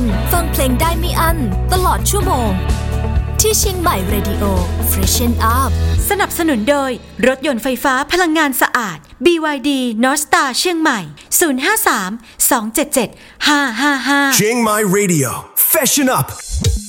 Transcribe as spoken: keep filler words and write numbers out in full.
วันฟังเพลงได้ไม่อั้นตลอดชั่วโมงที่เชียงใหม่ Radio Freshen Up สนับสนุนโดยรถยนต์ไฟฟ้าพลังงานสะอาด บี วาย ดี North Star เชียงใหม่ศูนย์ ห้า สาม สอง เจ็ด เจ็ด ห้า ห้า ห้า Chiang Mai Radio Freshen Up